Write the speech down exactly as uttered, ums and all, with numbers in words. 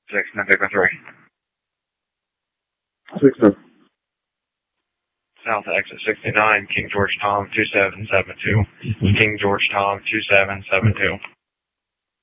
Six, nine, Sigma three. Six, nine. South exit sixty-nine, King George Tom two seven seven two. King George Tom two seven seven two.